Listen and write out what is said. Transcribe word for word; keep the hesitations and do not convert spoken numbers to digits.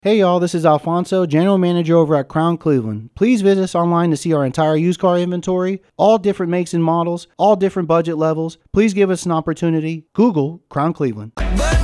Hey y'all, this is Alfonso, General Manager over at Crown Cleveland. Please visit us online to see our entire used car inventory, all different makes and models, all different budget levels. Please give us an opportunity. Google Crown Cleveland. But